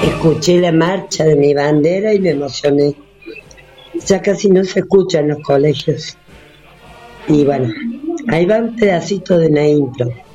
Escuché la marcha de mi bandera y me emocioné. Ya casi no se escucha en los colegios. Y bueno, ahí va un pedacito de una intro.